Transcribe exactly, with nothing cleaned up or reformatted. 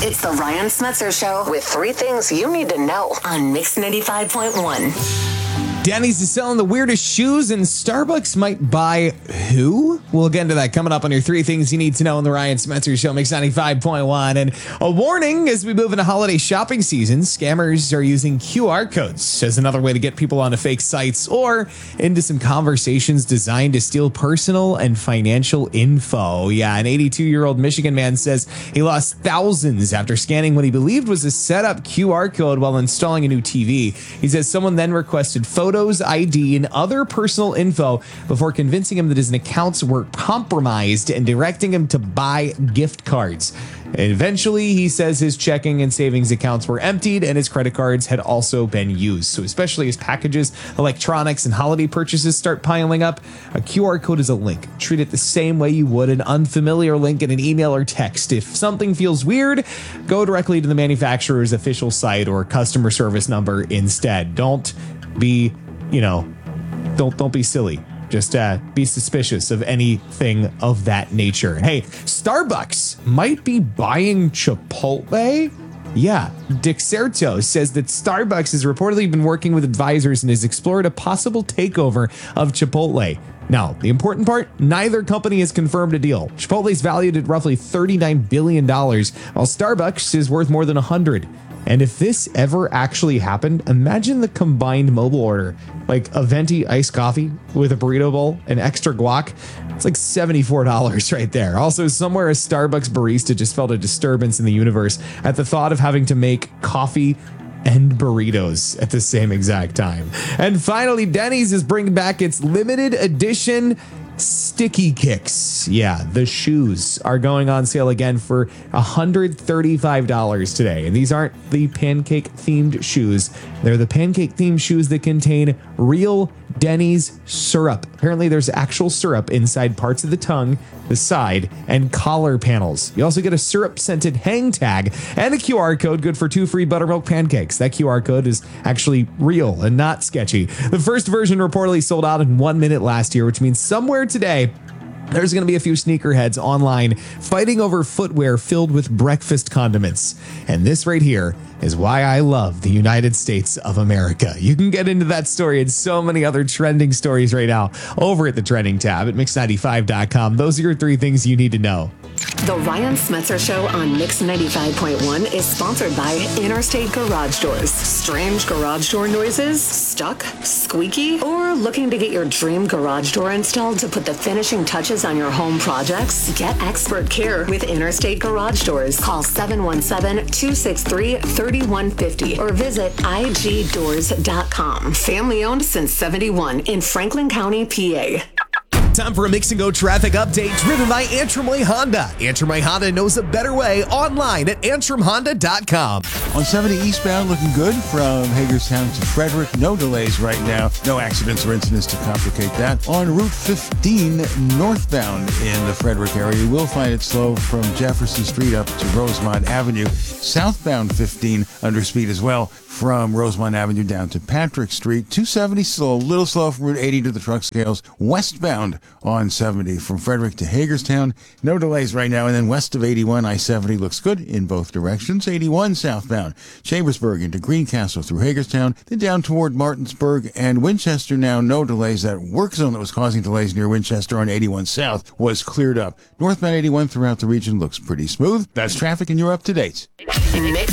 It's the Ryan Smetzer Show with three things you need to know on Mix ninety-five point one. Denny's is selling the weirdest shoes, and Starbucks might buy who? We'll get into that coming up on your three things you need to know on the Ryan Smetzer Show, Mix ninety-five point one. And a warning as we move into holiday shopping season, scammers are using Q R codes as another way to get people onto fake sites or into some conversations designed to steal personal and financial info. Yeah, an eighty-two-year-old Michigan man says he lost thousands after scanning what he believed was a set-up Q R code while installing a new T V. He says someone then requested photos, I D, and other personal info before convincing him that his accounts were compromised and directing him to buy gift cards. And eventually, he says his checking and savings accounts were emptied and his credit cards had also been used. So especially as packages, electronics, and holiday purchases start piling up, a Q R code is a link. Treat it the same way you would an unfamiliar link in an email or text. If something feels weird, go directly to the manufacturer's official site or customer service number instead. Don't be, you know, don't don't be silly. Just uh, be suspicious of anything of that nature. Hey, Starbucks might be buying Chipotle. Yeah, Dixerto says that Starbucks has reportedly been working with advisors and has explored a possible takeover of Chipotle. Now, the important part, neither company has confirmed a deal. Chipotle is valued at roughly thirty-nine billion dollars, while Starbucks is worth more than one hundred. And if this ever actually happened, imagine the combined mobile order, like a venti iced coffee with a burrito bowl and extra guac. It's like seventy-four dollars right there. Also, somewhere a Starbucks barista just felt a disturbance in the universe at the thought of having to make coffee and burritos at the same exact time. And finally, Denny's is bringing back its limited edition Sticky Kicks. Yeah, the shoes are going on sale again for one hundred thirty-five dollars today. And these aren't the pancake themed shoes. They're the pancake themed shoes that contain real Denny's syrup. Apparently there's actual syrup inside parts of the tongue, the side, and collar panels. You also get a syrup scented hang tag and a Q R code good for two free buttermilk pancakes. That Q R code is actually real and not sketchy. The first version reportedly sold out in one minute last year, which means somewhere today there's going to be a few sneakerheads online fighting over footwear filled with breakfast condiments. And this right here is why I love the United States of America. You can get into that story and so many other trending stories right now over at the trending tab at mix ninety-five dot com. Those are your three things you need to know. The Ryan Smetzer Show on Mix ninety-five point one is sponsored by Interstate Garage Doors. Strange garage door noises? Stuck? Squeaky? Or looking to get your dream garage door installed to put the finishing touches on your home projects? Get expert care with Interstate Garage Doors. Call seven one seven, two six three, three one five zero or visit I G doors dot com. Family owned since seventy-one in Franklin County, P A. Time for a Mix and Go traffic update driven by Antrim Way Honda. Antrim Way Honda knows a better way online at antrim honda dot com. On seventy eastbound, looking good from Hagerstown to Frederick. No delays right now. No accidents or incidents to complicate that. On Route fifteen northbound in the Frederick area, you will find it slow from Jefferson Street up to Rosemont Avenue. Southbound fifteen under speed as well from Rosemont Avenue down to Patrick Street. two seventy slow, a little slow from Route eighty to the truck scales. Westbound on seventy from Frederick to Hagerstown. No delays right now. And then west of eighty-one, I seventy looks good in both directions. eighty-one southbound, Chambersburg into Greencastle through Hagerstown, then down toward Martinsburg and Winchester now. No delays. That work zone that was causing delays near Winchester on eighty-one south was cleared up. Northbound eighty-one throughout the region looks pretty smooth. That's traffic and you're up to date. Mix